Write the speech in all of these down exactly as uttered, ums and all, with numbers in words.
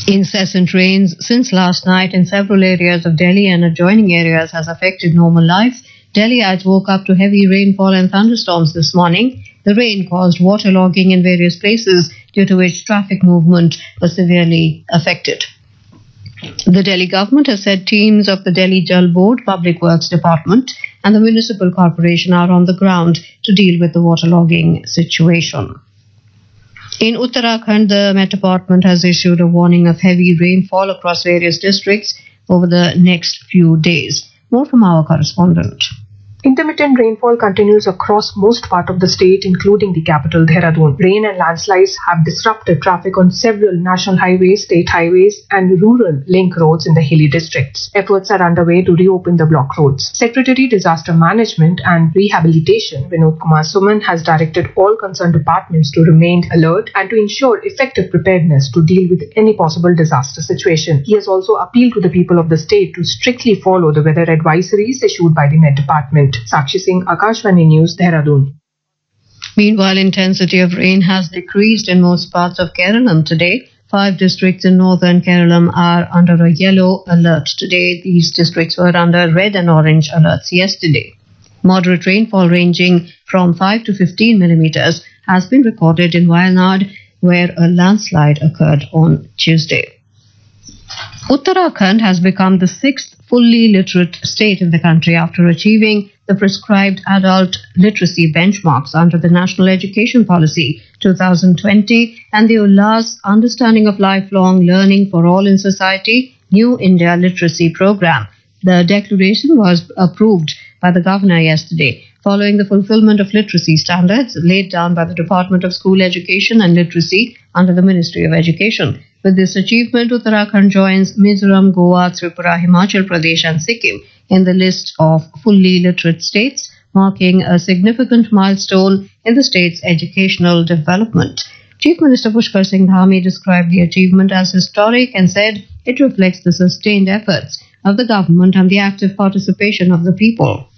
Incessant rains since last night in several areas of Delhi and adjoining areas has affected normal life. Delhiites woke up to heavy rainfall and thunderstorms this morning. The rain caused waterlogging in various places, due to which traffic movement was severely affected. The Delhi government has said teams of the Delhi Jal Board, Public Works Department, and the Municipal Corporation are on the ground to deal with the waterlogging situation. In Uttarakhand, the Met Department has issued a warning of heavy rainfall across various districts over the next few days. More from our correspondent. Intermittent rainfall continues across most part of the state, including the capital, Dehradun. Rain and landslides have disrupted traffic on several national highways, state highways, and rural link roads in the hilly districts. Efforts are underway to reopen the block roads. Secretary Disaster Management and Rehabilitation, Vinod Kumar Suman, has directed all concerned departments to remain alert and to ensure effective preparedness to deal with any possible disaster situation. He has also appealed to the people of the state to strictly follow the weather advisories issued by the Met Department. Sakshi Singh, Akashvani News, Dehradun. Meanwhile, intensity of rain has decreased in most parts of Kerala today. Five districts in northern Kerala are under a yellow alert today. These districts were under red and orange alerts yesterday. Moderate rainfall ranging from five to fifteen millimeters has been recorded in Wayanad, where a landslide occurred on Tuesday. Uttarakhand has become the sixth fully literate state in the country after achieving the prescribed adult literacy benchmarks under the National Education Policy twenty twenty and the Ullas Understanding of Lifelong Learning for All in Society New India Literacy Program. The declaration was approved by the governor yesterday, following the fulfillment of literacy standards laid down by the Department of School Education and Literacy under the Ministry of Education. With this achievement, Uttarakhand joins Mizoram, Goa, Tripura, Himachal Pradesh and Sikkim in the list of fully literate states, marking a significant milestone in the state's educational development. Chief Minister Pushkar Singh Dhami described the achievement as historic and said it reflects the sustained efforts of the government and the active participation of the people.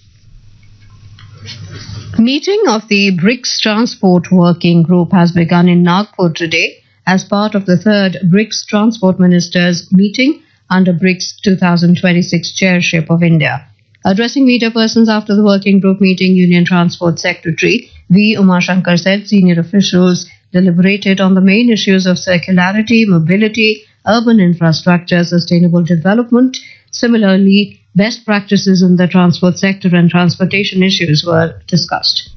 Meeting of the BRICS Transport Working Group has begun in Nagpur today as part of the third BRICS Transport Ministers meeting under BRICS twenty twenty-six chairship of India. Addressing media persons after the working group meeting, Union Transport Secretary V. Umashankar said senior officials deliberated on the main issues of circularity, mobility, urban infrastructure, sustainable development. Similarly, best practices in the transport sector and transportation issues were discussed.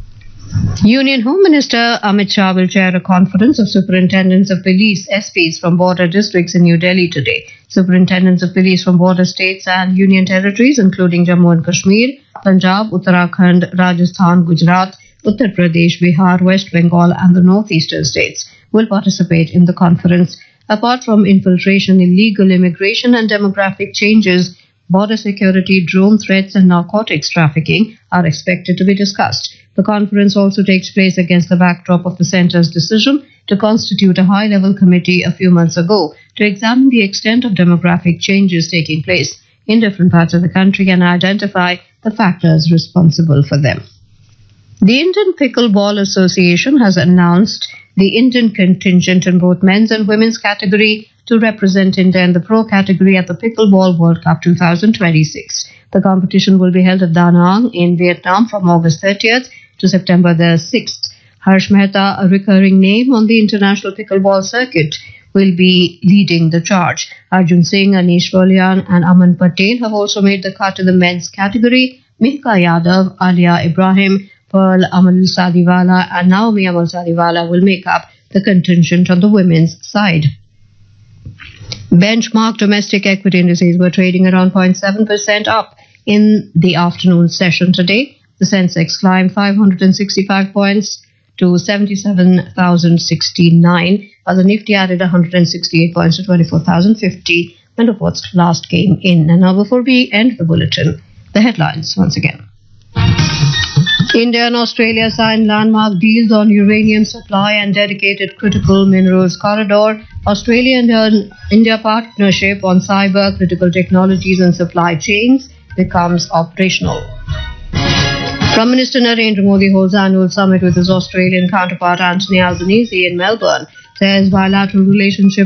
Union Home Minister Amit Shah will chair a conference of superintendents of police S Ps from border districts in New Delhi today. Superintendents of police from border states and union territories including Jammu and Kashmir, Punjab, Uttarakhand, Rajasthan, Gujarat, Uttar Pradesh, Bihar, West Bengal and the northeastern states will participate in the conference. Apart from infiltration, illegal immigration and demographic changes, border security, drone threats and narcotics trafficking are expected to be discussed. The conference also takes place against the backdrop of the centre's decision to constitute a high-level committee a few months ago to examine the extent of demographic changes taking place in different parts of the country and identify the factors responsible for them. The Indian Pickleball Association has announced the Indian contingent in both men's and women's category to represent India in the pro category at the Pickleball World Cup twenty twenty-six. The competition will be held at Da Nang in Vietnam from August thirtieth to September the sixth. Harsh Mehta, a recurring name on the international pickleball circuit, will be leading the charge. Arjun Singh, Anish Volian and Aman Patel have also made the cut in the men's category. Mihka Yadav, Alia Ibrahim, Pearl Amal Sadiwala and Naomi Amal Sadiwala will make up the contingent on the women's side. Benchmark domestic equity indices were trading around zero point seven percent up in the afternoon session today. The Sensex climbed five hundred sixty-five points to seventy-seven thousand sixty-nine, while the Nifty added one hundred sixty-eight points to twenty-four thousand fifty when the last came in. And now before we end the bulletin, the headlines once again. India and Australia signed landmark deals on uranium supply and dedicated critical minerals corridor. Australia and India partnership on cyber, critical technologies and supply chains becomes operational. Prime Minister Narendra Modi holds annual summit with his Australian counterpart Anthony Albanese in Melbourne. Says bilateral relationship